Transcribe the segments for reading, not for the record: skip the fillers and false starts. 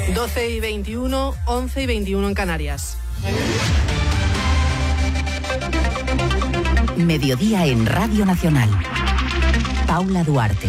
12:21, 11:21 en Canarias. Mediodía en Radio Nacional. Paula Duarte.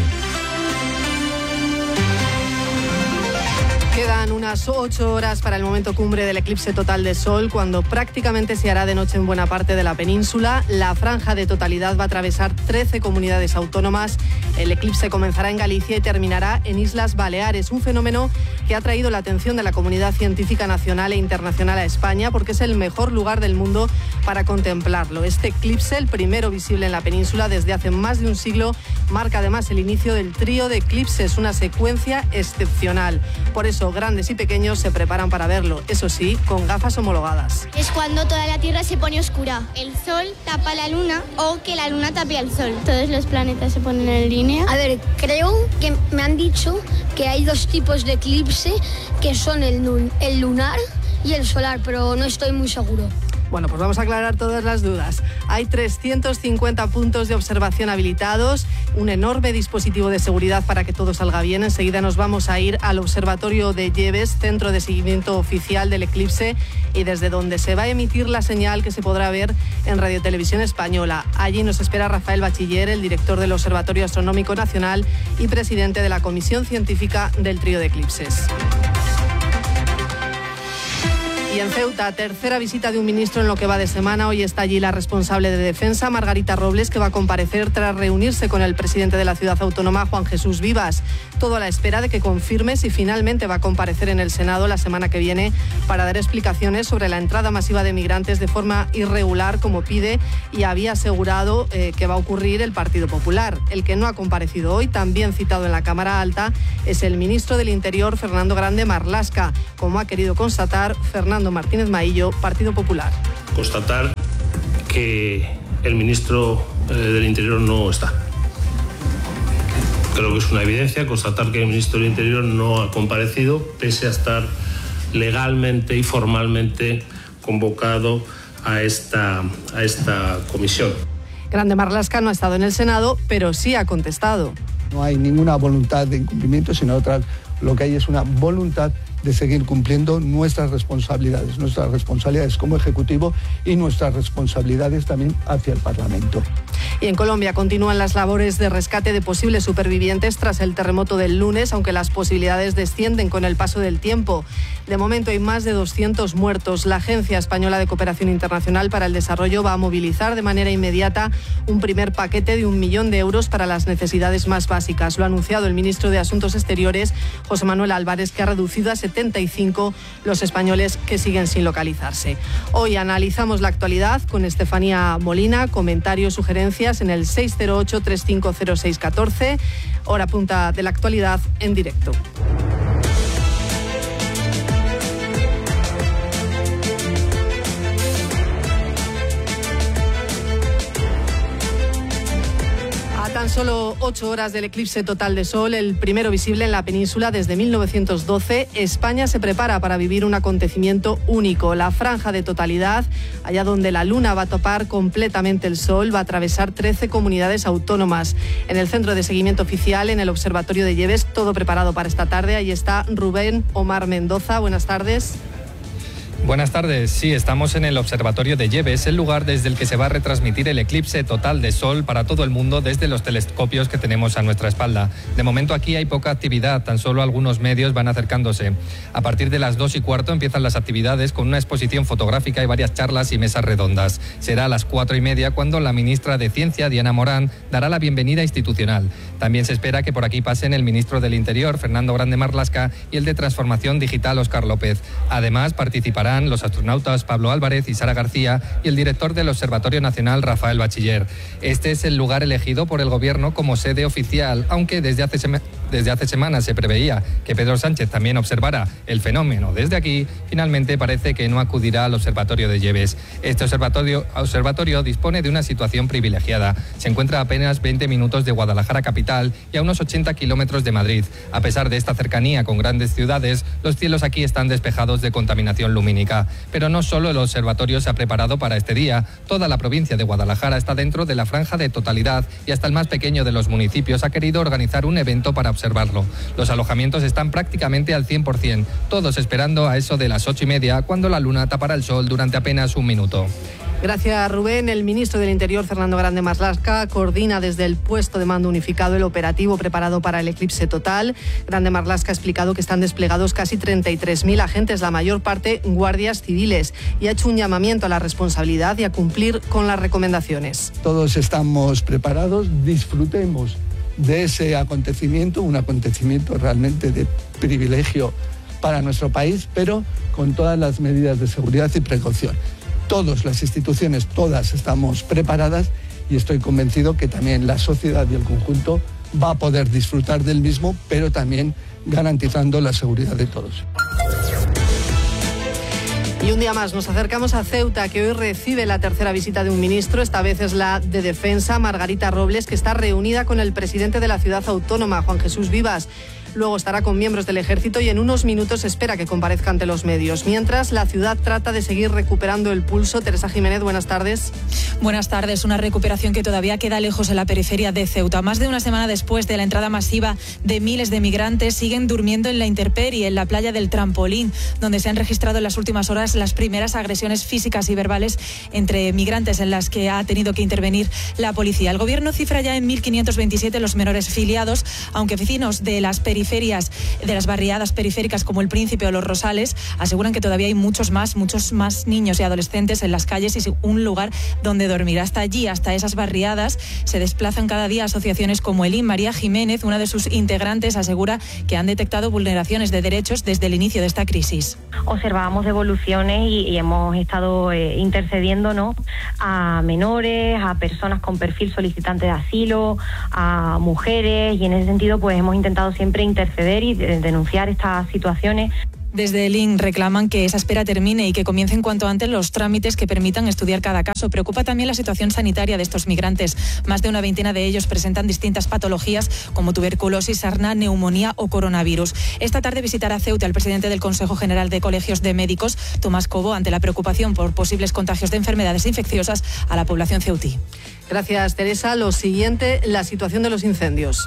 Quedan unas 8 horas para el momento cumbre del eclipse total de sol, cuando prácticamente se hará de noche en buena parte de la península. La franja de totalidad va a atravesar 13 comunidades autónomas. El eclipse comenzará en Galicia y terminará en Islas Baleares, un fenómeno que ha traído la atención de la comunidad científica nacional e internacional a España, porque es el mejor lugar del mundo para contemplarlo. Este eclipse, el primero visible en la península desde hace más de un siglo, marca además el inicio del trío de eclipses, una secuencia excepcional. Por eso, grandes y pequeños se preparan para verlo, eso sí, con gafas homologadas. Es cuando toda la Tierra se pone oscura. El Sol tapa la Luna o que la Luna tape al Sol. Todos los planetas se ponen en línea. A ver, creo que me han dicho que hay dos tipos de eclipse, que son el lunar y el solar, pero no estoy muy seguro. Bueno, pues vamos a aclarar todas las dudas. Hay 350 puntos de observación habilitados, un enorme dispositivo de seguridad para que todo salga bien. Enseguida nos vamos a ir al Observatorio de Lleves, centro de seguimiento oficial del eclipse, y desde donde se va a emitir la señal que se podrá ver en Radio Televisión Española. Allí nos espera Rafael Bachiller, el director del Observatorio Astronómico Nacional y presidente de la Comisión Científica del Trío de Eclipses. Y en Ceuta, tercera visita de un ministro en lo que va de semana. Hoy está allí la responsable de Defensa, Margarita Robles, que va a comparecer tras reunirse con el presidente de la ciudad autónoma, Juan Jesús Vivas. Todo a la espera de que confirme si finalmente va a comparecer en el Senado la semana que viene para dar explicaciones sobre la entrada masiva de migrantes de forma irregular, como pide y había asegurado que va a ocurrir el Partido Popular. El que no ha comparecido hoy, también citado en la Cámara Alta, es el ministro del Interior, Fernando Grande Marlaska, como ha querido constatar Fernando Martínez Maillo, Partido Popular. Constatar que el ministro del Interior no está. Creo que es una evidencia constatar que el ministro del Interior no ha comparecido, pese a estar legalmente y formalmente convocado a esta comisión. Grande Marlaska no ha estado en el Senado, pero sí ha contestado. No hay ninguna voluntad de incumplimiento, sino lo que hay es una voluntad de seguir cumpliendo nuestras responsabilidades como Ejecutivo y nuestras responsabilidades también hacia el Parlamento. Y en Colombia continúan las labores de rescate de posibles supervivientes tras el terremoto del lunes, aunque las posibilidades descienden con el paso del tiempo. De momento hay más de 200 muertos. La Agencia Española de Cooperación Internacional para el Desarrollo va a movilizar de manera inmediata un primer paquete de 1 millón de euros para las necesidades más básicas. Lo ha anunciado el ministro de Asuntos Exteriores, José Manuel Álvarez, que ha reducido a 75 los españoles que siguen sin localizarse. Hoy analizamos la actualidad con Estefanía Molina, comentarios, sugerencias en el 608-350614, hora punta de la actualidad en directo. Tan solo 8 horas del eclipse total de sol, el primero visible en la península desde 1912, España se prepara para vivir un acontecimiento único. La franja de totalidad, allá donde la luna va a topar completamente el sol, va a atravesar 13 comunidades autónomas. En el centro de seguimiento oficial, en el Observatorio de Lleves, todo preparado para esta tarde. Ahí está Rubén Omar Mendoza. Buenas tardes. Buenas tardes. Sí, estamos en el Observatorio de Lleves, el lugar desde el que se va a retransmitir el eclipse total de sol para todo el mundo desde los telescopios que tenemos a nuestra espalda. De momento aquí hay poca actividad, tan solo algunos medios van acercándose. A partir de las 2:15 empiezan las actividades con una exposición fotográfica y varias charlas y mesas redondas. Será a las 4:30 cuando la ministra de Ciencia, Diana Morán, dará la bienvenida institucional. También se espera que por aquí pasen el ministro del Interior, Fernando Grande Marlaska, y el de Transformación Digital, Óscar López. Además, participarán los astronautas Pablo Álvarez y Sara García y el director del Observatorio Nacional, Rafael Bachiller. Este es el lugar elegido por el Gobierno como sede oficial, aunque desde hace semanas se preveía que Pedro Sánchez también observara el fenómeno desde aquí. Finalmente parece que no acudirá al Observatorio de Lleves. Este observatorio dispone de una situación privilegiada. Se encuentra a apenas 20 minutos de Guadalajara capital, capital y a unos 80 kilómetros de Madrid. A pesar de esta cercanía con grandes ciudades, los cielos aquí están despejados de contaminación lumínica. Pero no solo el observatorio se ha preparado para este día. Toda la provincia de Guadalajara está dentro de la franja de totalidad y hasta el más pequeño de los municipios ha querido organizar un evento para observarlo. Los alojamientos están prácticamente al 100%, todos esperando a eso de las 8:30, cuando la luna tapará el sol durante apenas un minuto. Gracias, Rubén. El ministro del Interior, Fernando Grande Marlaska, coordina desde el puesto de mando unificado el operativo preparado para el eclipse total. Grande Marlaska ha explicado que están desplegados casi 33.000 agentes, la mayor parte guardias civiles, y ha hecho un llamamiento a la responsabilidad y a cumplir con las recomendaciones. Todos estamos preparados, disfrutemos de ese acontecimiento, un acontecimiento realmente de privilegio para nuestro país, pero con todas las medidas de seguridad y precaución. Todas las instituciones, todas estamos preparadas y estoy convencido que también la sociedad y el conjunto va a poder disfrutar del mismo, pero también garantizando la seguridad de todos. Y un día más nos acercamos a Ceuta, que hoy recibe la tercera visita de un ministro. Esta vez es la de Defensa, Margarita Robles, que está reunida con el presidente de la ciudad autónoma, Juan Jesús Vivas. Luego estará con miembros del ejército y en unos minutos espera que comparezca ante los medios. Mientras, la ciudad trata de seguir recuperando el pulso. Teresa Jiménez, buenas tardes. Buenas tardes. Una recuperación que todavía queda lejos en la periferia de Ceuta. Más de una semana después de la entrada masiva de miles de migrantes, siguen durmiendo en la intemperie, en la playa del Trampolín, donde se han registrado en las últimas horas las primeras agresiones físicas y verbales entre migrantes en las que ha tenido que intervenir la policía. El gobierno cifra ya en 1.527 los menores filiados, aunque vecinos de las barriadas periféricas como El Príncipe o Los Rosales aseguran que todavía hay muchos más niños y adolescentes en las calles y un lugar donde dormir. Hasta allí, hasta esas barriadas, se desplazan cada día asociaciones como Elín. María Jiménez, una de sus integrantes, asegura que han detectado vulneraciones de derechos desde el inicio de esta crisis. Observábamos devoluciones y hemos estado intercediendo, ¿no?, a menores, a personas con perfil solicitante de asilo, a mujeres, y en ese sentido pues hemos intentado siempre interceder y denunciar estas situaciones. Desde el IN reclaman que esa espera termine y que comiencen cuanto antes los trámites que permitan estudiar cada caso. Preocupa también la situación sanitaria de estos migrantes. Más de una veintena de ellos presentan distintas patologías como tuberculosis, sarna, neumonía o coronavirus. Esta tarde visitará Ceuta el presidente del Consejo General de Colegios de Médicos, Tomás Cobo, ante la preocupación por posibles contagios de enfermedades infecciosas a la población ceutí. Gracias, Teresa. Lo siguiente, la situación de los incendios.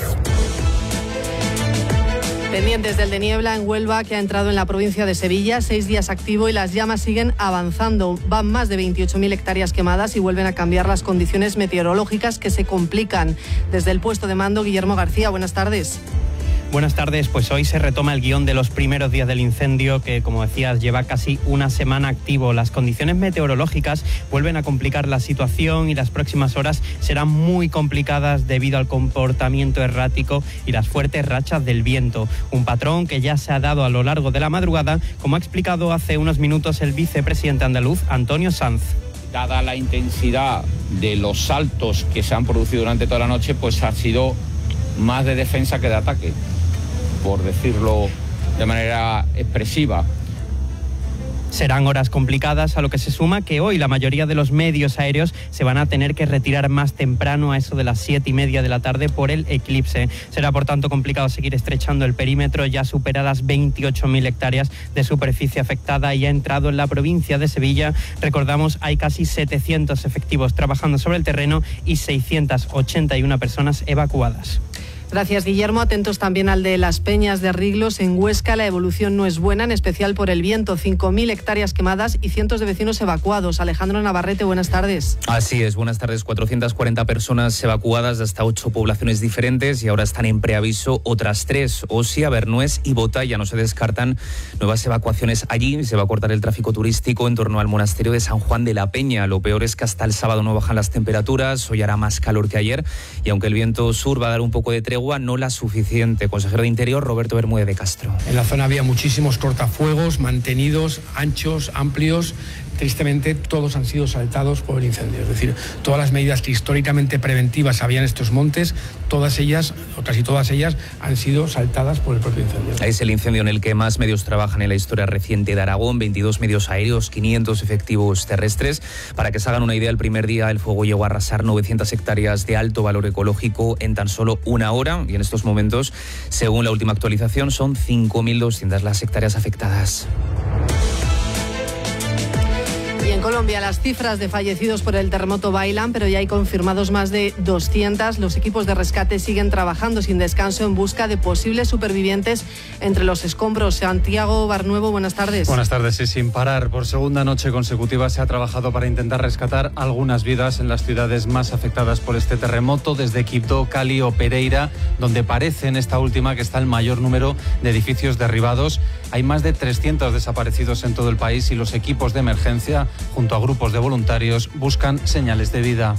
Pendientes del de niebla en Huelva, que ha entrado en la provincia de Sevilla, 6 días activo y las llamas siguen avanzando. Van más de 28.000 hectáreas quemadas y vuelven a cambiar las condiciones meteorológicas que se complican. Desde el puesto de mando, Guillermo García, buenas tardes. Buenas tardes, pues hoy se retoma el guión de los primeros días del incendio que, como decías, lleva casi una semana activo. Las condiciones meteorológicas vuelven a complicar la situación y las próximas horas serán muy complicadas debido al comportamiento errático y las fuertes rachas del viento. Un patrón que ya se ha dado a lo largo de la madrugada, como ha explicado hace unos minutos el vicepresidente andaluz, Antonio Sanz. Dada la intensidad de los saltos que se han producido durante toda la noche, pues ha sido más de defensa que de ataque, por decirlo de manera expresiva. Serán horas complicadas, a lo que se suma que hoy la mayoría de los medios aéreos se van a tener que retirar más temprano, a eso de las 7:30 de la tarde, por el eclipse. Será por tanto complicado seguir estrechando el perímetro. Ya supera las 28.000 hectáreas de superficie afectada y ha entrado en la provincia de Sevilla. Recordamos, hay casi 700 efectivos trabajando sobre el terreno y 681 personas evacuadas. Gracias, Guillermo. Atentos también al de las Peñas de Riglos en Huesca. La evolución no es buena, en especial por el viento. 5.000 hectáreas quemadas y cientos de vecinos evacuados. Alejandro Navarrete, buenas tardes. Así es, buenas tardes. 440 personas evacuadas de hasta 8 poblaciones diferentes y ahora están en preaviso otras 3. Osia, Bernués y Bota. Ya no se descartan nuevas evacuaciones allí. Se va a cortar el tráfico turístico en torno al monasterio de San Juan de la Peña. Lo peor es que hasta el sábado no bajan las temperaturas. Hoy hará más calor que ayer y aunque el viento sur va a dar un poco de tregua, no la suficiente. Consejero de Interior, Roberto Bermúdez de Castro. En la zona había muchísimos cortafuegos mantenidos, anchos, amplios. Tristemente, todos han sido saltados por el incendio. Es decir, todas las medidas que históricamente preventivas había en estos montes, todas ellas, o casi todas ellas, han sido saltadas por el propio incendio. Es el incendio en el que más medios trabajan en la historia reciente de Aragón, 22 medios aéreos, 500 efectivos terrestres. Para que se hagan una idea, el primer día el fuego llegó a arrasar 900 hectáreas de alto valor ecológico en tan solo una hora, y en estos momentos, según la última actualización, son 5.200 las hectáreas afectadas. Y en Colombia las cifras de fallecidos por el terremoto bailan, pero ya hay confirmados más de 200. Los equipos de rescate siguen trabajando sin descanso en busca de posibles supervivientes entre los escombros. Santiago Barnuevo, buenas tardes. Buenas tardes. Y sin parar, por segunda noche consecutiva se ha trabajado para intentar rescatar algunas vidas en las ciudades más afectadas por este terremoto, desde Quibdó, Cali o Pereira, donde parece en esta última que está el mayor número de edificios derribados. Hay más de 300 desaparecidos en todo el país y los equipos de emergencia, junto a grupos de voluntarios, buscan señales de vida.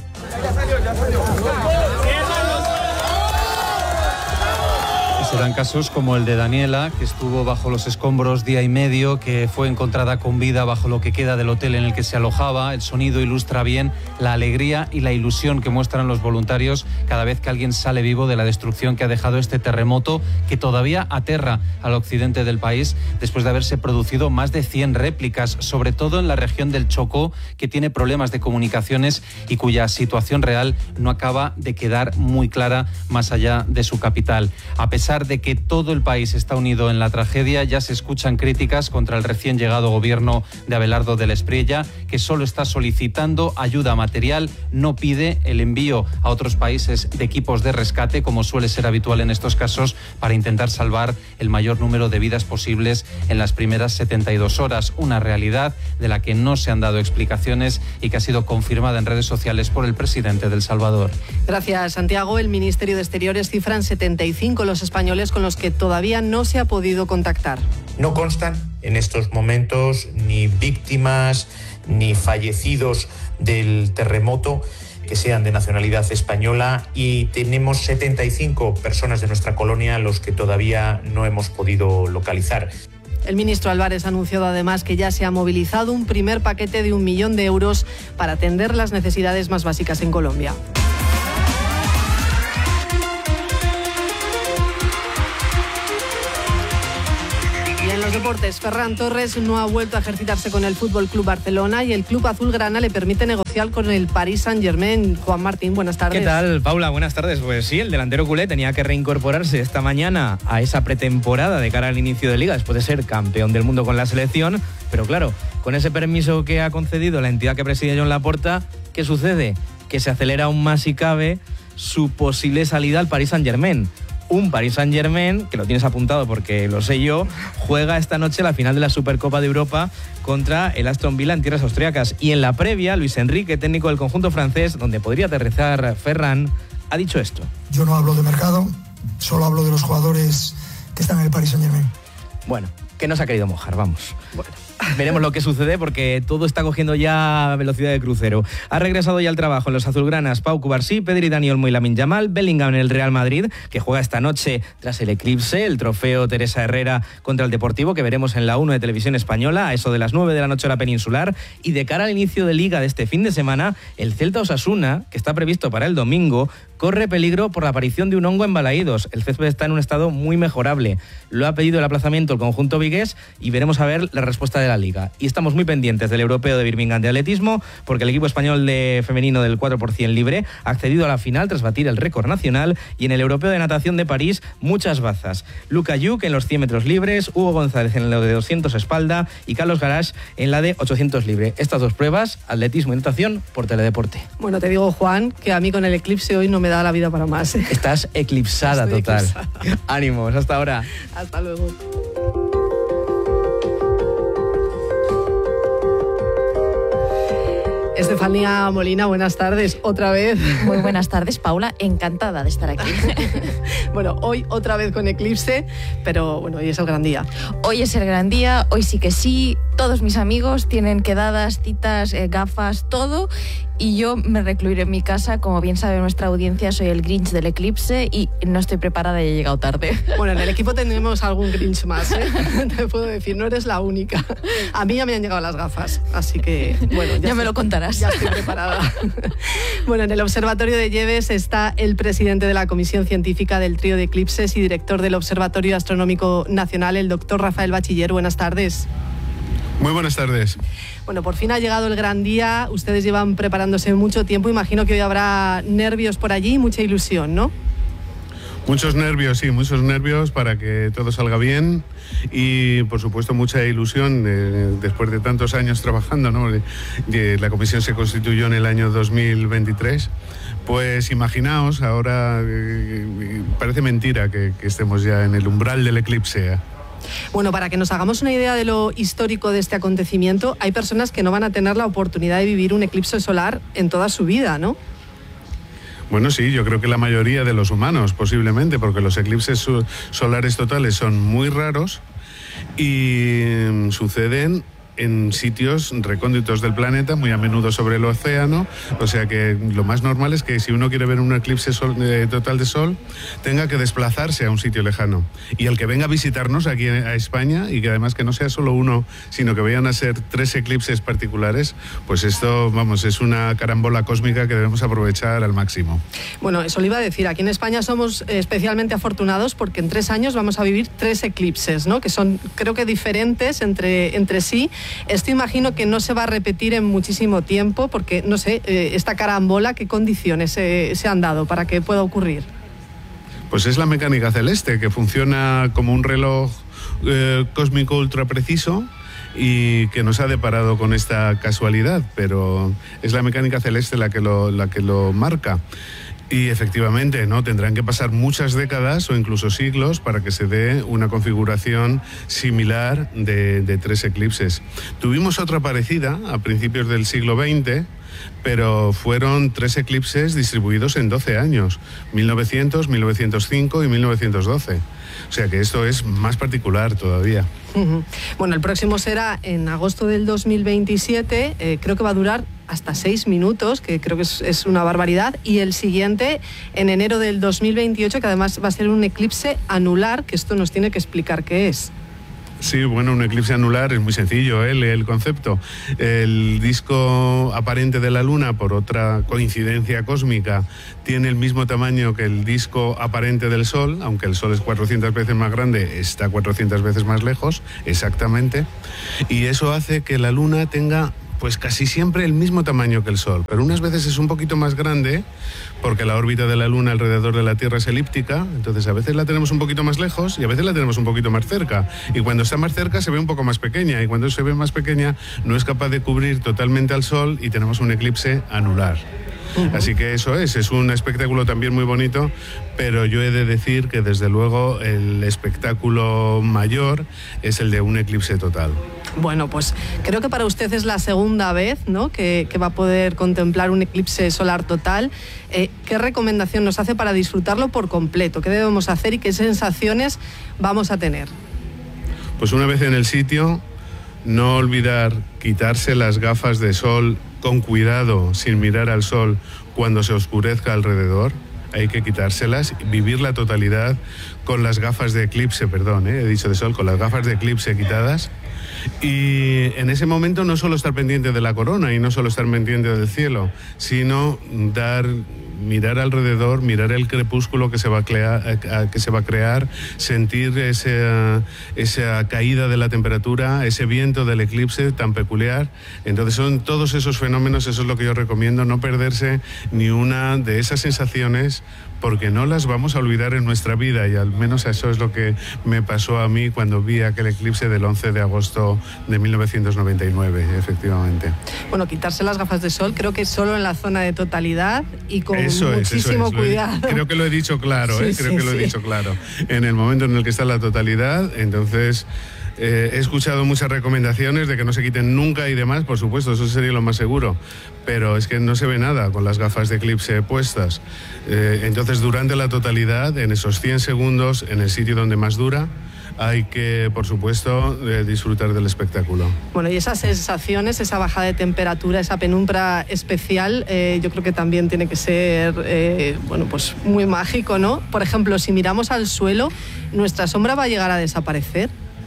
Se dan casos como el de Daniela, que estuvo bajo los escombros día y medio, que fue encontrada con vida bajo lo que queda del hotel en el que se alojaba. El sonido ilustra bien la alegría y la ilusión que muestran los voluntarios cada vez que alguien sale vivo de la destrucción que ha dejado este terremoto, que todavía aterra al occidente del país, después de haberse producido más de 100 réplicas, sobre todo en la región del Chocó, que tiene problemas de comunicaciones y cuya situación real no acaba de quedar muy clara más allá de su capital. A pesar de que todo el país está unido en la tragedia, ya se escuchan críticas contra el recién llegado gobierno de Abelardo del Espriella, que solo está solicitando ayuda material, no pide el envío a otros países de equipos de rescate, como suele ser habitual en estos casos, para intentar salvar el mayor número de vidas posibles en las primeras 72 horas. Una realidad de la que no se han dado explicaciones y que ha sido confirmada en redes sociales por el presidente de El Salvador. Gracias, Santiago. El Ministerio de Exteriores cifra en 75 los españoles con los que todavía no se ha podido contactar. No constan en estos momentos ni víctimas ni fallecidos del terremoto que sean de nacionalidad española, y tenemos 75 personas de nuestra colonia a los que todavía no hemos podido localizar. El ministro Álvarez ha anunciado además que ya se ha movilizado un primer paquete de 1 millón de euros para atender las necesidades más básicas en Colombia. En los deportes, Ferran Torres no ha vuelto a ejercitarse con el Fútbol Club Barcelona y el club azulgrana le permite negociar con el Paris Saint-Germain. Juan Martín, buenas tardes. ¿Qué tal, Paula? Buenas tardes. Pues sí, el delantero culé tenía que reincorporarse esta mañana a esa pretemporada de cara al inicio de Liga después de ser campeón del mundo con la selección, pero claro, con ese permiso que ha concedido la entidad que preside Joan Laporta, ¿qué sucede? Que se acelera aún más, si cabe, su posible salida al Paris Saint-Germain. Un Paris Saint-Germain, que lo tienes apuntado porque lo sé yo, juega esta noche la final de la Supercopa de Europa contra el Aston Villa en tierras austriacas. Y en la previa, Luis Enrique, técnico del conjunto francés, donde podría aterrizar Ferran, ha dicho esto. Yo no hablo de mercado, solo hablo de los jugadores que están en el Paris Saint-Germain. Bueno, que no se ha querido mojar, vamos. Bueno. Veremos lo que sucede porque todo está cogiendo ya velocidad de crucero. Ha regresado ya al trabajo en los azulgranas Pau Cubarsí, Pedri, Dani Olmo y Lamine Yamal, Bellingham en el Real Madrid, que juega esta noche tras el eclipse, el trofeo Teresa Herrera contra el Deportivo, que veremos en la 1 de Televisión Española, a eso de las 9 de la noche hora peninsular. Y de cara al inicio de Liga de este fin de semana, el Celta Osasuna, que está previsto para el domingo, corre peligro por la aparición de un hongo en Balaídos. El césped está en un estado muy mejorable. Lo ha pedido el aplazamiento el conjunto vigués y veremos a ver la respuesta de la Liga. Y estamos muy pendientes del europeo de Birmingham de atletismo, porque el equipo español de femenino del 4% libre ha accedido a la final tras batir el récord nacional, y en el europeo de natación de París muchas bazas. Luca Yuc en los 100 metros libres, Hugo González en lo de 200 espalda y Carlos Garache en la de 800 libre. Estas dos pruebas, atletismo y natación, por Teledeporte. Bueno, te digo, Juan, que a mí con el eclipse hoy no me da la vida para más. Estás eclipsada. Estoy total. Eclipsada. Ánimos, hasta ahora. Hasta luego. Estefanía Molina, buenas tardes, otra vez. Muy buenas tardes, Paula, encantada de estar aquí. Bueno, hoy otra vez con eclipse, pero bueno, hoy es el gran día. Hoy es el gran día, hoy sí que sí, todos mis amigos tienen quedadas, citas, gafas, todo. y yo me recluiré en mi casa. Como bien sabe nuestra audiencia, soy el Grinch del eclipse y no estoy preparada y he llegado tarde. Bueno, en el equipo tenemos algún Grinch más, ¿eh? Te puedo decir, no eres la única. A mí ya me han llegado las gafas, así que, bueno, ya me lo contarás. Ya estoy preparada. Bueno, en el Observatorio de Lleves está el presidente de la Comisión Científica del Trío de Eclipses y director del Observatorio Astronómico Nacional, el doctor Rafael Bachiller. Buenas tardes. Muy buenas tardes. Bueno, por fin ha llegado el gran día. Ustedes llevan preparándose mucho tiempo. Imagino que hoy habrá nervios por allí y mucha ilusión, ¿no? Muchos nervios, sí, muchos nervios para que todo salga bien y, por supuesto, mucha ilusión después de tantos años trabajando, ¿no? La comisión se constituyó en el año 2023. Pues imaginaos, ahora parece mentira que estemos ya en el umbral del eclipse. Bueno, para que nos hagamos una idea de lo histórico de este acontecimiento, hay personas que no van a tener la oportunidad de vivir un eclipse solar en toda su vida, ¿no? Bueno, sí, yo creo que la mayoría de los humanos, posiblemente, porque los eclipses solares totales son muy raros y suceden en sitios recónditos del planeta, muy a menudo sobre el océano, o sea que lo más normal es que si uno quiere ver un eclipse total de sol, tenga que desplazarse a un sitio lejano. Y el que venga a visitarnos aquí a España, y que además que no sea solo uno, sino que vayan a ser 3 eclipses particulares, pues esto, vamos, es una carambola cósmica que debemos aprovechar al máximo. Bueno, eso le iba a decir, aquí en España somos especialmente afortunados porque en 3 años vamos a vivir 3 eclipses, ¿no? Que son, creo que diferentes entre sí. Esto imagino que no se va a repetir en muchísimo tiempo porque, no sé, esta carambola, ¿qué condiciones se han dado para que pueda ocurrir? Pues es la mecánica celeste, que funciona como un reloj cósmico ultra preciso y que nos ha deparado con esta casualidad, pero es la mecánica celeste la que lo marca. Y efectivamente, ¿no? Tendrán que pasar muchas décadas o incluso siglos para que se dé una configuración similar de 3 eclipses. Tuvimos otra parecida a principios del siglo XX, pero fueron 3 eclipses distribuidos en 12 años, 1900, 1905 y 1912. O sea que esto es más particular todavía. Bueno, el próximo será en agosto del 2027, creo que va a durar hasta 6 minutos, que creo que es una barbaridad, y el siguiente en enero del 2028, que además va a ser un eclipse anular, que esto nos tiene que explicar qué es. Sí, bueno, un eclipse anular es muy sencillo, el concepto. El disco aparente de la Luna, por otra coincidencia cósmica, tiene el mismo tamaño que el disco aparente del Sol, aunque el Sol es 400 veces más grande, está 400 veces más lejos, exactamente, y eso hace que la Luna tenga pues casi siempre el mismo tamaño que el Sol, pero unas veces es un poquito más grande porque la órbita de la Luna alrededor de la Tierra es elíptica, entonces a veces la tenemos un poquito más lejos y a veces la tenemos un poquito más cerca, y cuando está más cerca se ve un poco más pequeña, y cuando se ve más pequeña no es capaz de cubrir totalmente al Sol y tenemos un eclipse anular. Así que eso es un espectáculo también muy bonito, pero yo he de decir que desde luego el espectáculo mayor es el de un eclipse total. Bueno, pues creo que para usted es la segunda vez, ¿no?, que va a poder contemplar un eclipse solar total. ¿Qué recomendación nos hace para disfrutarlo por completo? ¿Qué debemos hacer y qué sensaciones vamos a tener? Pues una vez en el sitio, no olvidar quitarse las gafas de sol con cuidado, sin mirar al sol cuando se oscurezca alrededor. Hay que quitárselas, vivir la totalidad con las gafas de eclipse, he dicho de sol, con las gafas de eclipse quitadas. Y en ese momento no solo estar pendiente de la corona y no solo estar pendiente del cielo, sino mirar alrededor, mirar el crepúsculo que se va a crear, sentir esa caída de la temperatura, ese viento del eclipse tan peculiar. Entonces son todos esos fenómenos, eso es lo que yo recomiendo, no perderse ni una de esas sensaciones, porque no las vamos a olvidar en nuestra vida, y al menos eso es lo que me pasó a mí cuando vi aquel eclipse del 11 de agosto de 1999, efectivamente. Bueno, quitarse las gafas de sol creo que solo en la zona de totalidad y con muchísimo cuidado. Creo que lo he dicho claro, he dicho claro. En el momento en el que está la totalidad, entonces... he escuchado muchas recomendaciones de que no se quiten nunca y demás, por supuesto, eso sería lo más seguro, pero es que no se ve nada con las gafas de eclipse puestas. Entonces, durante la totalidad, en esos 100 segundos, en el sitio donde más dura, hay que, por supuesto, disfrutar del espectáculo. Bueno, y esas sensaciones, esa bajada de temperatura, esa penumbra especial, yo creo que también tiene que ser, bueno, pues muy mágico, ¿no? Por ejemplo, si miramos al suelo, ¿nuestra sombra va a llegar a desaparecer?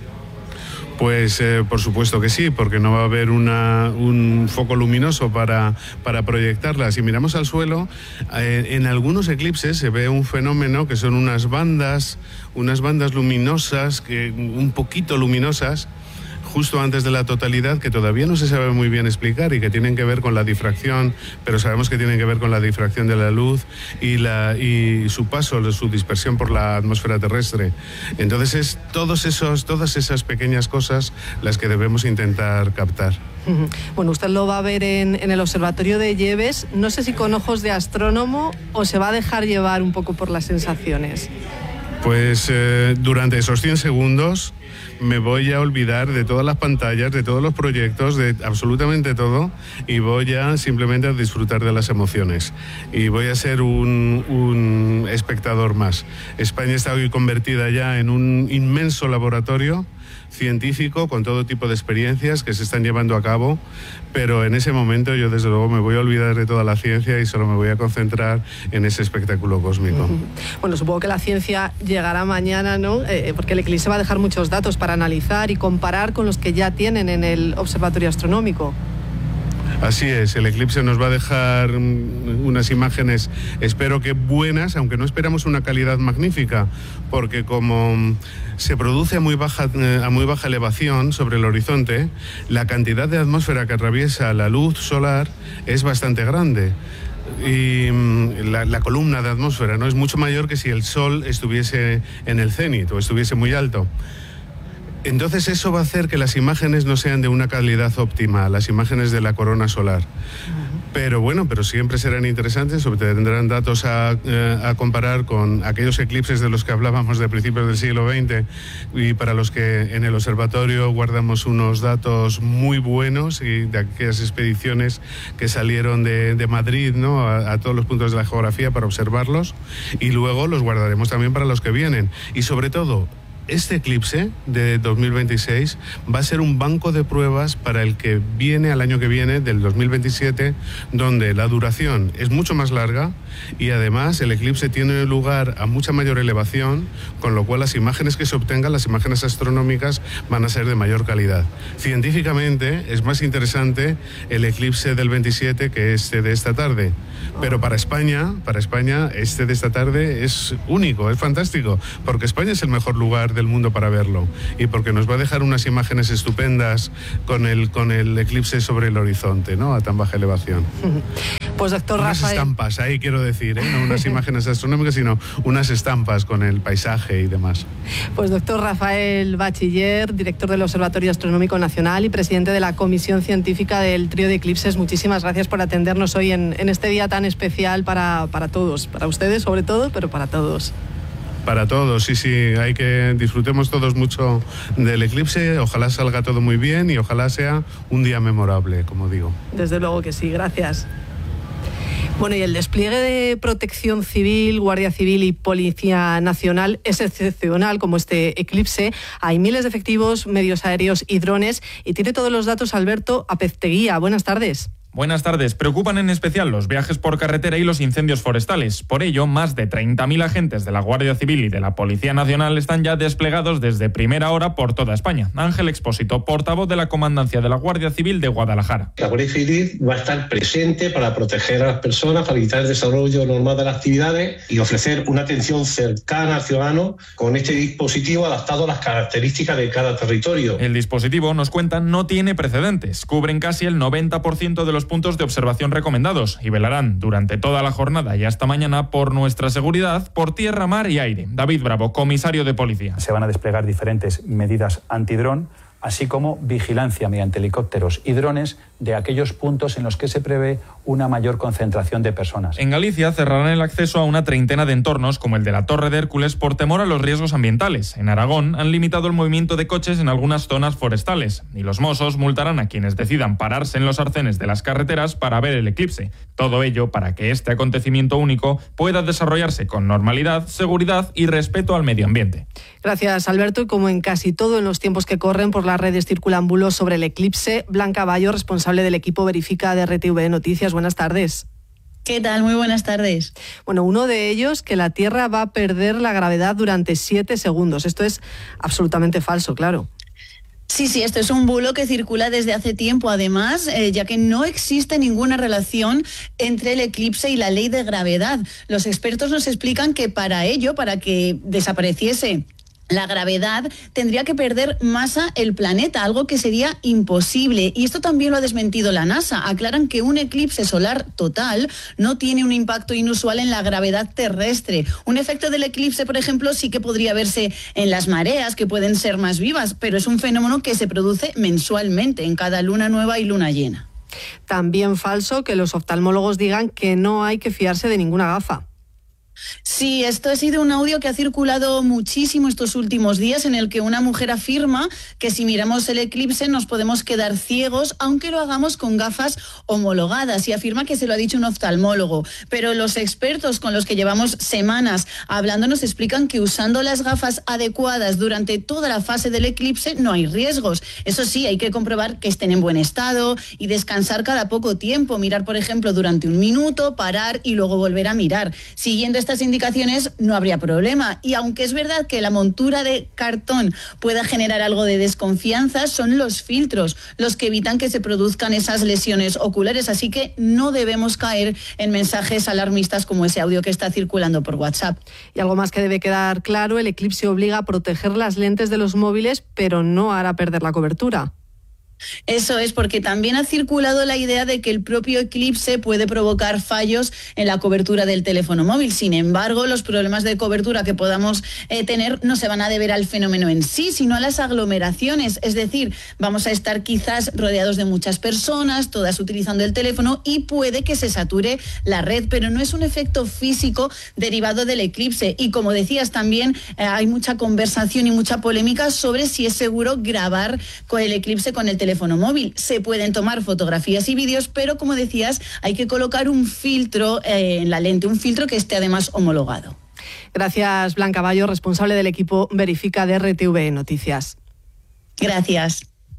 Pues por supuesto que sí, porque no va a haber un foco luminoso para proyectarla. Si miramos al suelo, en algunos eclipses se ve un fenómeno que son unas bandas luminosas, un poquito luminosas, justo antes de la totalidad, que todavía no se sabe muy bien explicar y que tienen que ver con la difracción, pero sabemos que tienen que ver con la difracción de la luz y su paso, su dispersión por la atmósfera terrestre. Entonces es todas esas pequeñas cosas las que debemos intentar captar. Bueno, usted lo va a ver en el observatorio de Lleves, no sé si con ojos de astrónomo o se va a dejar llevar un poco por las sensaciones. Pues durante esos 100 segundos me voy a olvidar de todas las pantallas, de todos los proyectos, de absolutamente todo, y voy a simplemente a disfrutar de las emociones. Y voy a ser un espectador más. España está hoy convertida ya en un inmenso laboratorio científico con todo tipo de experiencias que se están llevando a cabo, pero en ese momento yo desde luego me voy a olvidar de toda la ciencia y solo me voy a concentrar en ese espectáculo cósmico. Bueno, supongo que la ciencia llegará mañana, ¿no? Porque el eclipse va a dejar muchos datos para analizar y comparar con los que ya tienen en el observatorio astronómico. Así es, el eclipse nos va a dejar unas imágenes, espero que buenas, aunque no esperamos una calidad magnífica, porque como se produce a muy baja elevación sobre el horizonte, la cantidad de atmósfera que atraviesa la luz solar es bastante grande. Y la columna de atmósfera, ¿no?, es mucho mayor que si el Sol estuviese en el cenit o estuviese muy alto. Entonces eso va a hacer que las imágenes no sean de una calidad óptima, las imágenes de la corona solar. Pero bueno, pero siempre serán interesantes, tendrán datos a comparar con aquellos eclipses de los que hablábamos de principios del siglo XX y para los que en el observatorio guardamos unos datos muy buenos y de aquellas expediciones que salieron de Madrid, ¿no?, a todos los puntos de la geografía para observarlos, y luego los guardaremos también para los que vienen. Y sobre todo, este eclipse de 2026 va a ser un banco de pruebas para el que viene, al año que viene, del 2027, donde la duración es mucho más larga y además el eclipse tiene lugar a mucha mayor elevación, con lo cual las imágenes que se obtengan, las imágenes astronómicas, van a ser de mayor calidad. Científicamente es más interesante el eclipse del 27 que este de esta tarde, pero para España este de esta tarde es único, es fantástico, porque España es el mejor lugar del mundo para verlo y porque nos va a dejar unas imágenes estupendas con el eclipse sobre el horizonte, ¿no?, a tan baja elevación. Pues doctor unas Rafael... estampas, ahí quiero decir, no unas imágenes astronómicas, sino unas estampas con el paisaje y demás. Pues doctor Rafael Bachiller, director del Observatorio Astronómico Nacional y presidente de la Comisión Científica del Trío de Eclipses, muchísimas gracias por atendernos hoy en este día tan especial para todos, para ustedes sobre todo, pero para todos. Para todos, sí, hay que disfrutemos todos mucho del eclipse, ojalá salga todo muy bien y ojalá sea un día memorable, como digo. Desde luego que sí, gracias. Bueno, y el despliegue de Protección Civil, Guardia Civil y Policía Nacional es excepcional, como este eclipse. Hay miles de efectivos, medios aéreos y drones, y tiene todos los datos Alberto Apezteguía. Buenas tardes. Buenas tardes. Preocupan en especial los viajes por carretera y los incendios forestales. Por ello, más de 30.000 agentes de la Guardia Civil y de la Policía Nacional están ya desplegados desde primera hora por toda España. Ángel Expósito, portavoz de la Comandancia de la Guardia Civil de Guadalajara. La Guardia Civil va a estar presente para proteger a las personas, facilitar el desarrollo normal de las actividades y ofrecer una atención cercana al ciudadano con este dispositivo adaptado a las características de cada territorio. El dispositivo, nos cuentan, no tiene precedentes. Cubren casi el 90% de los puntos de observación recomendados y velarán durante toda la jornada y hasta mañana por nuestra seguridad por tierra, mar y aire. David Bravo, comisario de policía. Se van a desplegar diferentes medidas antidrón así como vigilancia mediante helicópteros y drones de aquellos puntos en los que se prevé una mayor concentración de personas. En Galicia cerrarán el acceso a una treintena de entornos, como el de la Torre de Hércules, por temor a los riesgos ambientales. En Aragón han limitado el movimiento de coches en algunas zonas forestales y los Mossos multarán a quienes decidan pararse en los arcenes de las carreteras para ver el eclipse. Todo ello para que este acontecimiento único pueda desarrollarse con normalidad, seguridad y respeto al medio ambiente. Gracias, Alberto. Y como en casi todo en los tiempos que corren por las redes circulan bulos sobre el eclipse, Blanca Bayo, responsable del equipo Verifica de RTV Noticias. Buenas tardes. ¿Qué tal? Muy buenas tardes. Bueno, uno de ellos, que la Tierra va a perder la gravedad durante 7 segundos. Esto es absolutamente falso, claro. Sí, esto es un bulo que circula desde hace tiempo, además, ya que no existe ninguna relación entre el eclipse y la ley de gravedad. Los expertos nos explican que para que desapareciese la gravedad, tendría que perder masa el planeta, algo que sería imposible. Y esto también lo ha desmentido la NASA. Aclaran que un eclipse solar total no tiene un impacto inusual en la gravedad terrestre. Un efecto del eclipse, por ejemplo, sí que podría verse en las mareas, que pueden ser más vivas, pero es un fenómeno que se produce mensualmente, en cada luna nueva y luna llena. También falso que los oftalmólogos digan que no hay que fiarse de ninguna gafa. Sí, esto ha sido un audio que ha circulado muchísimo estos últimos días, en el que una mujer afirma que si miramos el eclipse nos podemos quedar ciegos, aunque lo hagamos con gafas homologadas, y afirma que se lo ha dicho un oftalmólogo. Pero los expertos con los que llevamos semanas hablando nos explican que usando las gafas adecuadas durante toda la fase del eclipse no hay riesgos. Eso sí, hay que comprobar que estén en buen estado y descansar cada poco tiempo. Mirar, por ejemplo, durante 1 minuto, parar y luego volver a mirar. Siguiendo estas indicaciones no habría problema, y aunque es verdad que la montura de cartón pueda generar algo de desconfianza, son los filtros los que evitan que se produzcan esas lesiones oculares, así que no debemos caer en mensajes alarmistas como ese audio que está circulando por WhatsApp. Y algo más que debe quedar claro: el eclipse obliga a proteger las lentes de los móviles, pero no hará perder la cobertura. Eso es, porque también ha circulado la idea de que el propio eclipse puede provocar fallos en la cobertura del teléfono móvil. Sin embargo, los problemas de cobertura que podamos tener no se van a deber al fenómeno en sí, sino a las aglomeraciones. Es decir, vamos a estar quizás rodeados de muchas personas, todas utilizando el teléfono, y puede que se sature la red, pero no es un efecto físico derivado del eclipse. Y como decías también, hay mucha conversación y mucha polémica sobre si es seguro grabar con el eclipse con el teléfono móvil. Se pueden tomar fotografías y vídeos, pero como decías, hay que colocar un filtro en la lente, un filtro que esté además homologado. Gracias, Blanca Bayo, responsable del equipo Verifica de RTV Noticias. Gracias.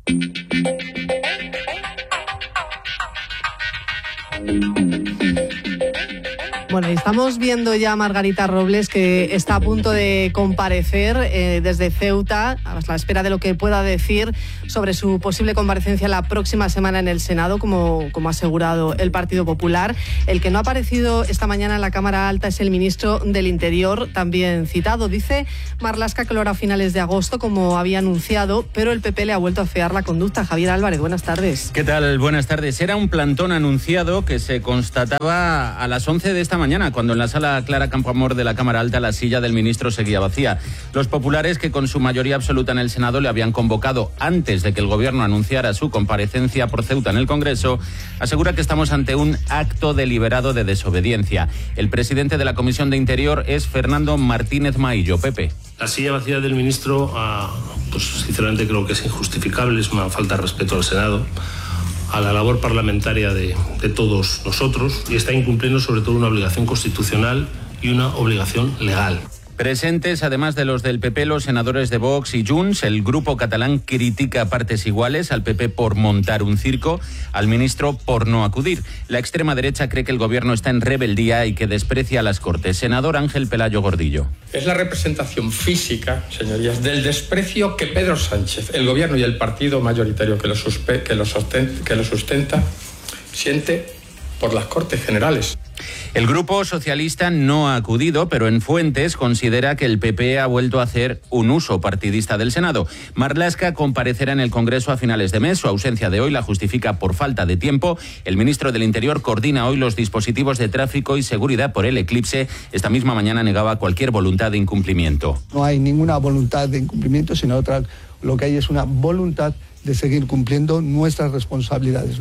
Bueno, estamos viendo ya a Margarita Robles, que está a punto de comparecer desde Ceuta, a la espera de lo que pueda decir sobre su posible comparecencia la próxima semana en el Senado, como ha asegurado el Partido Popular. El que no ha aparecido esta mañana en la Cámara Alta es el ministro del Interior, también citado. Dice Marlaska que lo hará a finales de agosto, como había anunciado, pero el PP le ha vuelto a afear la conducta. Javier Álvarez, buenas tardes. ¿Qué tal? Buenas tardes. Era un plantón anunciado que se constataba a las 11 de esta mañana, cuando en la sala Clara Campoamor de la Cámara Alta la silla del ministro seguía vacía. Los populares, que con su mayoría absoluta en el Senado le habían convocado antes de que el Gobierno anunciara su comparecencia por Ceuta en el Congreso, asegura que estamos ante un acto deliberado de desobediencia. El presidente de la Comisión de Interior es Fernando Martínez Maillo. Pepe. La silla vacía del ministro, pues sinceramente creo que es injustificable, es una falta de respeto al Senado, a la labor parlamentaria de todos nosotros, y está incumpliendo sobre todo una obligación constitucional y una obligación legal. Presentes, además de los del PP, los senadores de Vox y Junts. El grupo catalán critica a partes iguales al PP por montar un circo, al ministro por no acudir. La extrema derecha cree que el gobierno está en rebeldía y que desprecia a las Cortes. Senador Ángel Pelayo Gordillo. Es la representación física, señorías, del desprecio que Pedro Sánchez, el gobierno y el partido mayoritario que lo sustenta, siente por las Cortes Generales. El Grupo Socialista no ha acudido, pero en fuentes considera que el PP ha vuelto a hacer un uso partidista del Senado. Marlaska comparecerá en el Congreso a finales de mes. Su ausencia de hoy la justifica por falta de tiempo. El ministro del Interior coordina hoy los dispositivos de tráfico y seguridad por el eclipse. Esta misma mañana negaba cualquier voluntad de incumplimiento. No hay ninguna voluntad de incumplimiento, sino lo que hay es una voluntad de seguir cumpliendo nuestras responsabilidades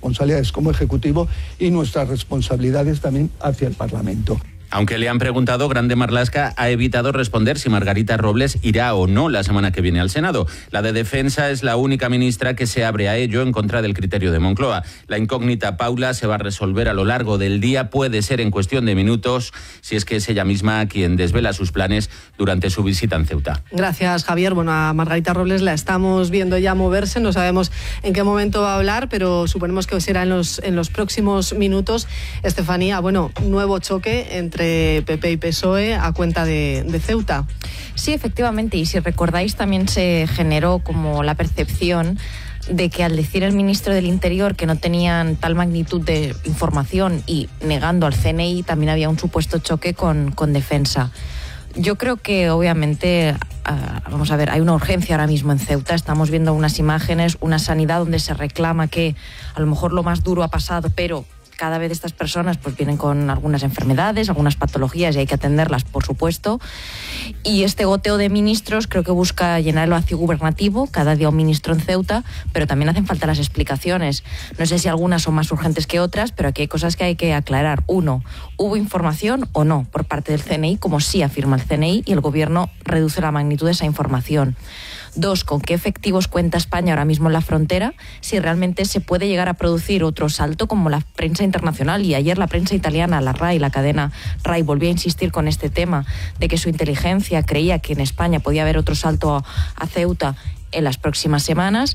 como Ejecutivo y nuestras responsabilidades también hacia el Parlamento. Aunque le han preguntado, Grande Marlaska ha evitado responder si Margarita Robles irá o no la semana que viene al Senado. La de Defensa es la única ministra que se abre a ello en contra del criterio de Moncloa. La incógnita Paula se va a resolver a lo largo del día, puede ser en cuestión de minutos, si es que es ella misma quien desvela sus planes durante su visita en Ceuta. Gracias, Javier. Bueno, a Margarita Robles la estamos viendo ya moverse, no sabemos en qué momento va a hablar, pero suponemos que será en los próximos minutos. Estefanía, bueno, nuevo choque entre PP y PSOE a cuenta de Ceuta. Sí, efectivamente, y si recordáis también se generó como la percepción de que al decir el ministro del Interior que no tenían tal magnitud de información y negando al CNI también había un supuesto choque con Defensa. Yo creo que obviamente, vamos a ver, hay una urgencia ahora mismo en Ceuta, estamos viendo unas imágenes, una sanidad donde se reclama que a lo mejor lo más duro ha pasado, pero cada vez estas personas pues vienen con algunas enfermedades, algunas patologías y hay que atenderlas, por supuesto. Y este goteo de ministros creo que busca llenar el vacío gubernativo, cada día un ministro en Ceuta, pero también hacen falta las explicaciones. No sé si algunas son más urgentes que otras, pero aquí hay cosas que hay que aclarar. Uno, ¿hubo información o no por parte del CNI, como sí afirma el CNI, y el Gobierno reduce la magnitud de esa información? Dos, ¿con qué efectivos cuenta España ahora mismo en la frontera? Si realmente se puede llegar a producir otro salto como la prensa internacional. Y ayer la prensa italiana, la RAI, la cadena RAI, volvió a insistir con este tema de que su inteligencia creía que en España podía haber otro salto a Ceuta en las próximas semanas.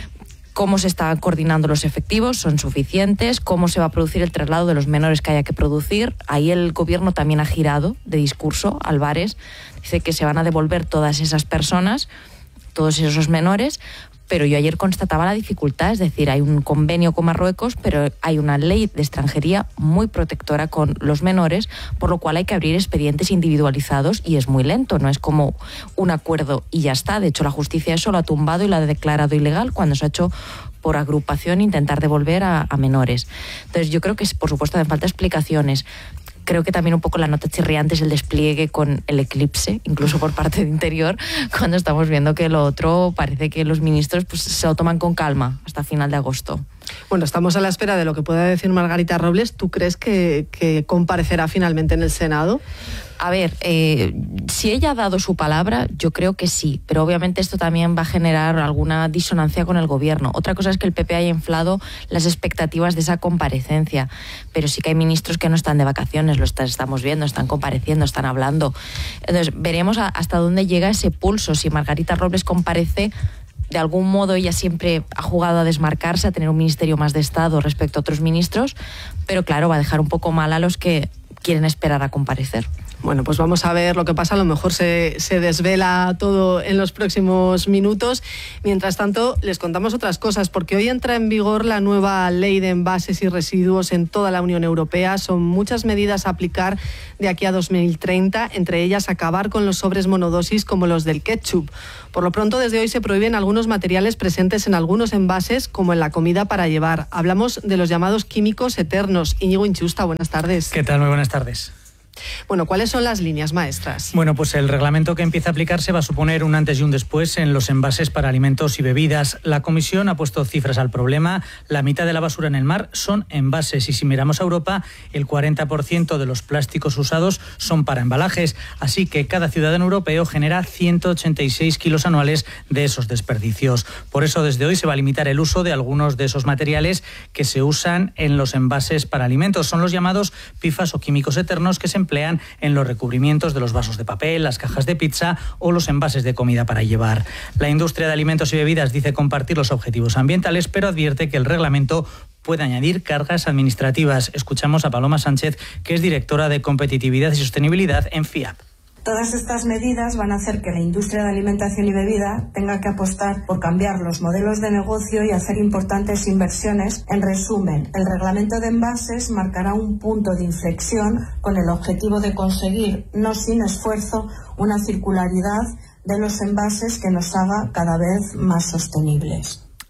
¿Cómo se están coordinando los efectivos? ¿Son suficientes? ¿Cómo se va a producir el traslado de los menores que haya que producir? Ahí el Gobierno también ha girado de discurso. Álvarez dice que se van a devolver todas esas personas, todos esos menores, pero yo ayer constataba la dificultad, es decir, hay un convenio con Marruecos, pero hay una ley de extranjería muy protectora con los menores, por lo cual hay que abrir expedientes individualizados y es muy lento, no es como un acuerdo y ya está. De hecho, la justicia eso lo ha tumbado y lo ha declarado ilegal cuando se ha hecho por agrupación intentar devolver a menores. Entonces yo creo que, por supuesto, hacen falta explicaciones. Creo que también un poco la nota chirriante es el despliegue con el eclipse, incluso por parte de Interior, cuando estamos viendo que lo otro parece que los ministros pues, se lo toman con calma hasta final de agosto. Bueno, estamos a la espera de lo que pueda decir Margarita Robles. ¿Tú crees que comparecerá finalmente en el Senado? A ver, si ella ha dado su palabra, yo creo que sí, pero obviamente esto también va a generar alguna disonancia con el Gobierno. Otra cosa es que el PP haya inflado las expectativas de esa comparecencia, pero sí que hay ministros que no están de vacaciones, lo estamos viendo, están compareciendo, están hablando. Entonces, veremos hasta dónde llega ese pulso. Si Margarita Robles comparece, de algún modo ella siempre ha jugado a desmarcarse, a tener un ministerio más de Estado respecto a otros ministros, pero claro, va a dejar un poco mal a los que quieren esperar a comparecer. Bueno, pues vamos a ver lo que pasa. A lo mejor se desvela todo en los próximos minutos. Mientras tanto, les contamos otras cosas, porque hoy entra en vigor la nueva ley de envases y residuos en toda la Unión Europea. Son muchas medidas a aplicar de aquí a 2030, entre ellas acabar con los sobres monodosis como los del ketchup. Por lo pronto, desde hoy se prohíben algunos materiales presentes en algunos envases, como en la comida para llevar. Hablamos de los llamados químicos eternos. Íñigo Inchusta, buenas tardes. ¿Qué tal? Muy buenas tardes. Bueno, ¿cuáles son las líneas maestras? Bueno, pues el reglamento que empieza a aplicarse va a suponer un antes y un después en los envases para alimentos y bebidas. La Comisión ha puesto cifras al problema. La mitad de la basura en el mar son envases y si miramos a Europa, el 40% de los plásticos usados son para embalajes. Así que cada ciudadano europeo genera 186 kilos anuales de esos desperdicios. Por eso desde hoy se va a limitar el uso de algunos de esos materiales que se usan en los envases para alimentos. Son los llamados PFAS o químicos eternos que se emplean en los recubrimientos de los vasos de papel, las cajas de pizza o los envases de comida para llevar. La industria de alimentos y bebidas dice compartir los objetivos ambientales, pero advierte que el reglamento puede añadir cargas administrativas. Escuchamos a Paloma Sánchez, que es directora de Competitividad y Sostenibilidad en FIAP. Todas estas medidas van a hacer que la industria de alimentación y bebida tenga que apostar por cambiar los modelos de negocio y hacer importantes inversiones. En resumen, el reglamento de envases marcará un punto de inflexión con el objetivo de conseguir, no sin esfuerzo, una circularidad de los envases que nos haga cada vez más sostenibles.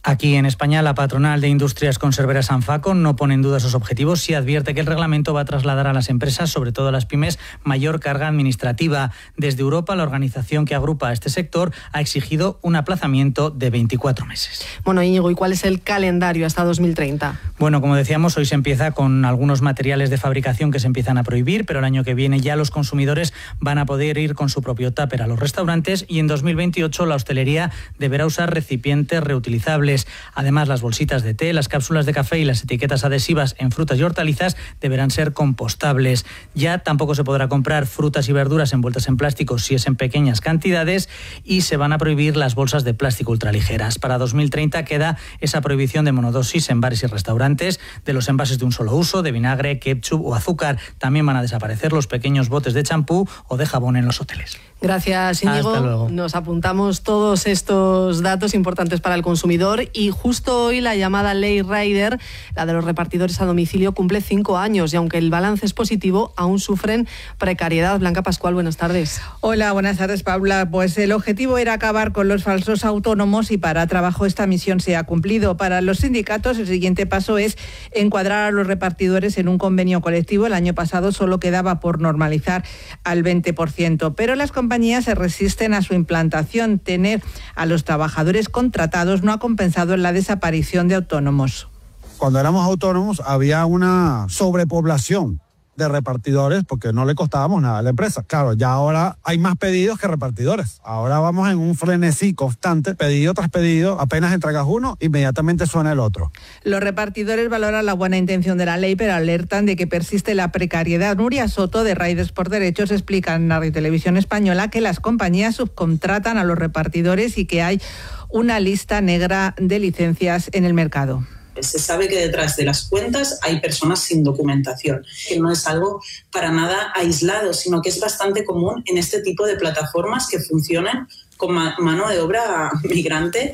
Aquí en España, la patronal de Industrias Conserveras Anfaco no pone en duda esos objetivos y advierte que el reglamento va a trasladar a las empresas, sobre todo a las pymes, mayor carga administrativa. Desde Europa, la organización que agrupa a este sector ha exigido un aplazamiento de 24 meses. Bueno, Íñigo, ¿y cuál es el calendario hasta 2030? Bueno, como decíamos, hoy se empieza con algunos materiales de fabricación que se empiezan a prohibir, pero el año que viene ya los consumidores van a poder ir con su propio tupper a los restaurantes y en 2028 la hostelería deberá usar recipientes reutilizables. Además, las bolsitas de té, las cápsulas de café y las etiquetas adhesivas en frutas y hortalizas deberán ser compostables. Ya tampoco se podrá comprar frutas y verduras envueltas en plástico si es en pequeñas cantidades y se van a prohibir las bolsas de plástico ultraligeras. Para 2030 queda esa prohibición de monodosis en bares y restaurantes, de los envases de un solo uso, de vinagre, ketchup o azúcar. También van a desaparecer los pequeños botes de champú o de jabón en los hoteles. Gracias, Íñigo. Hasta luego. Nos apuntamos todos estos datos importantes para el consumidor y justo hoy la llamada Ley Rider, la de los repartidores a domicilio, cumple 5 años y aunque el balance es positivo, aún sufren precariedad. Blanca Pascual, buenas tardes. Hola, buenas tardes, Paula. Pues el objetivo era acabar con los falsos autónomos y para Trabajo esta misión se ha cumplido. Para los sindicatos, el siguiente paso es encuadrar a los repartidores en un convenio colectivo. El año pasado solo quedaba por normalizar al 20%, pero las compañías se resisten a su implantación. Tener a los trabajadores contratados no ha compensado la desaparición de autónomos. Cuando éramos autónomos había una sobrepoblación de repartidores porque no le costábamos nada a la empresa. Claro, ya ahora hay más pedidos que repartidores. Ahora vamos en un frenesí constante, pedido tras pedido, apenas entregas uno, inmediatamente suena el otro. Los repartidores valoran la buena intención de la ley, pero alertan de que persiste la precariedad. Nuria Soto, de Riders por Derechos, explica en Radio Televisión Española que las compañías subcontratan a los repartidores y que hay una lista negra de licencias en el mercado. Se sabe que detrás de las cuentas hay personas sin documentación, que no es algo para nada aislado, sino que es bastante común en este tipo de plataformas que funcionan con mano de obra migrante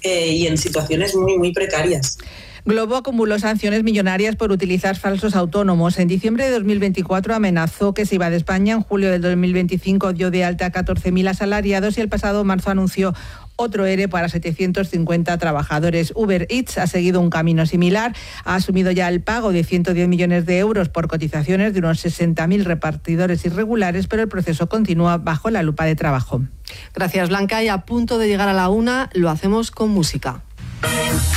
y en situaciones muy, muy precarias. Globo acumuló sanciones millonarias por utilizar falsos autónomos. En diciembre de 2024 amenazó que se iba de España. En julio del 2025 dio de alta a 14.000 asalariados y el pasado marzo anunció otro ERE para 750 trabajadores. Uber Eats ha seguido un camino similar. Ha asumido ya el pago de 110 millones de euros por cotizaciones de unos 60.000 repartidores irregulares, pero el proceso continúa bajo la lupa de trabajo. Gracias, Blanca. Y a punto de llegar a la 1, lo hacemos con música.